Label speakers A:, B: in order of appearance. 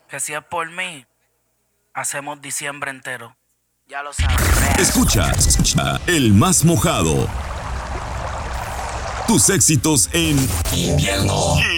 A: Que si es por mí, hacemos diciembre entero. Ya lo sabes.
B: Escucha el más mojado. Tus éxitos en invierno.